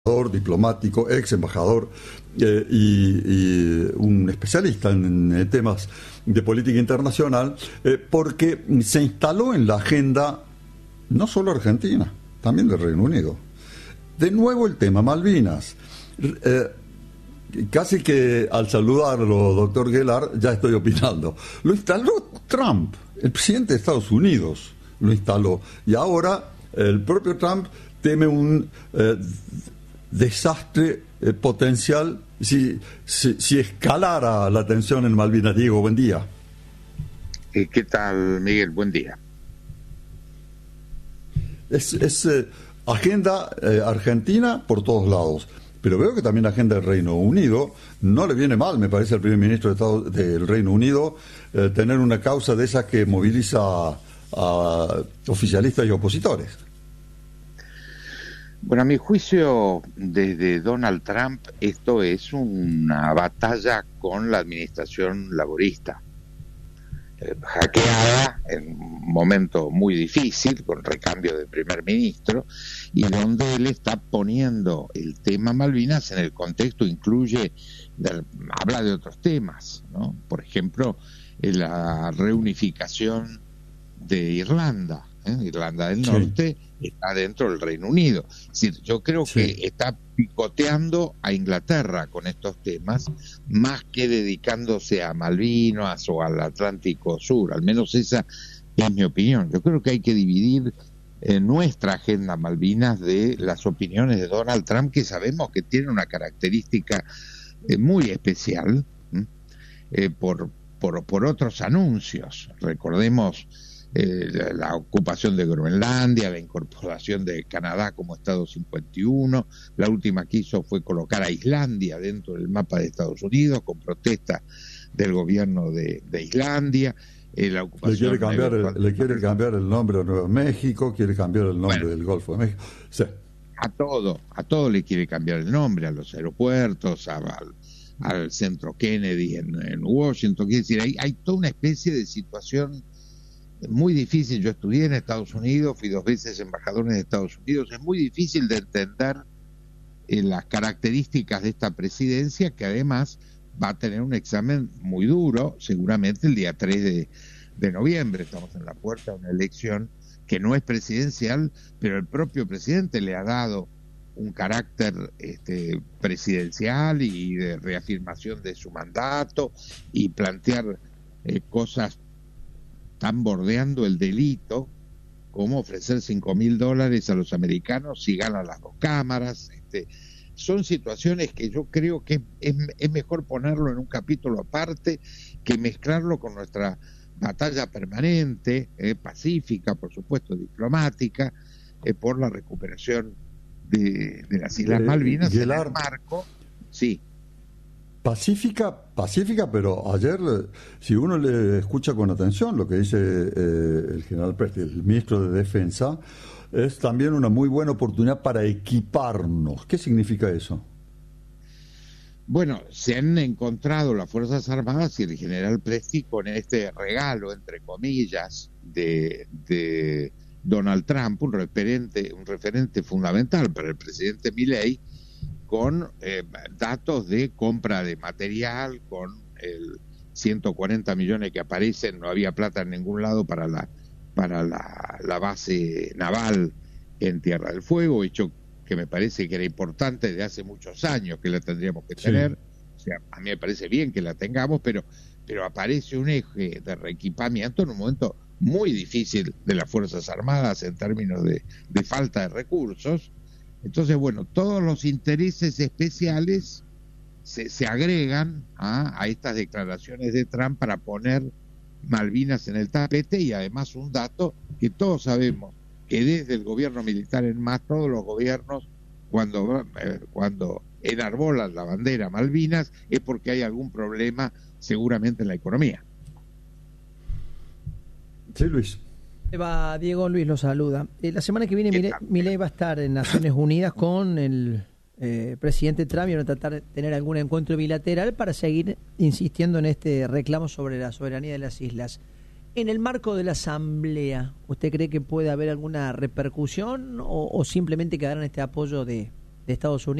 diplomático, ex embajador y un especialista en temas de política internacional, porque se instaló en la agenda no solo argentina, también del Reino Unido. De nuevo el tema Malvinas. Casi que al saludarlo, doctor Gellar, ya estoy opinando. Lo instaló Trump, el presidente de Estados Unidos lo instaló. Y ahora el propio Trump teme un desastre potencial si escalara la tensión en Malvinas. Diego, buen día. ¿Qué tal, Miguel? Buen día. Es agenda argentina por todos lados, pero veo que también agenda del Reino Unido. No le viene mal, me parece, al primer ministro del Reino Unido tener una causa de esas que moviliza a oficialistas y opositores. Bueno, a mi juicio, desde Donald Trump, esto es una batalla con la administración laborista, hackeada en un momento muy difícil, con recambio de primer ministro, y donde él está poniendo el tema Malvinas en el contexto, habla de otros temas, ¿no? Por ejemplo, la reunificación de Irlanda. Irlanda del Norte está dentro del Reino Unido. Es decir, yo creo que está picoteando a Inglaterra con estos temas, más que dedicándose a Malvinas o al Atlántico Sur. Al menos esa es mi opinión. Yo creo que hay que dividir nuestra agenda Malvinas de las opiniones de Donald Trump, que sabemos que tiene una característica muy especial por otros anuncios. Recordemos la ocupación de Groenlandia, la incorporación de Canadá como Estado 51, la última que hizo fue colocar a Islandia dentro del mapa de Estados Unidos con protesta del gobierno de Islandia. La ocupación le quiere cambiar el nombre a Nuevo México, quiere cambiar el nombre del Golfo de México. Sí. A todo le quiere cambiar el nombre, a los aeropuertos, al centro Kennedy en Washington. Quiere decir, hay toda una especie de situación muy difícil. Yo estudié en Estados Unidos, fui 2 veces embajador en Estados Unidos. Es muy difícil de entender las características de esta presidencia, que además va a tener un examen muy duro, seguramente el día 3 de noviembre. Estamos en la puerta de una elección que no es presidencial, pero el propio presidente le ha dado un carácter presidencial y de reafirmación de su mandato, y plantear cosas están bordeando el delito, como ofrecer $5.000 a los americanos si ganan las 2 cámaras. Son situaciones que yo creo que es mejor ponerlo en un capítulo aparte que mezclarlo con nuestra batalla permanente, pacífica, por supuesto, diplomática, por la recuperación de las Islas Malvinas en el marco. Sí. Pacífica, pero ayer, si uno le escucha con atención lo que dice el general Presti, el ministro de Defensa, es también una muy buena oportunidad para equiparnos. ¿Qué significa eso? Bueno, se han encontrado las Fuerzas Armadas y el general Presti con este regalo, entre comillas, de Donald Trump, un referente fundamental para el presidente Milei, con datos de compra de material, con el 140 millones que aparecen. No había plata en ningún lado para la base naval en Tierra del Fuego, hecho que me parece que era importante desde hace muchos años que la tendríamos que tener. O sea, a mí me parece bien que la tengamos, pero aparece un eje de reequipamiento en un momento muy difícil de las Fuerzas Armadas en términos de falta de recursos. Entonces, bueno, todos los intereses especiales se agregan a estas declaraciones de Trump para poner Malvinas en el tapete, y además un dato que todos sabemos, que desde el gobierno militar en más, todos los gobiernos, cuando enarbolan la bandera Malvinas, es porque hay algún problema seguramente en la economía. Sí, Luis. Va, Diego, Luis lo saluda. La semana que viene Milei va a estar en Naciones Unidas con el presidente Trump, y van a tratar de tener algún encuentro bilateral para seguir insistiendo en este reclamo sobre la soberanía de las islas. En el marco de la Asamblea, ¿usted cree que puede haber alguna repercusión o simplemente quedará en este apoyo de Estados Unidos.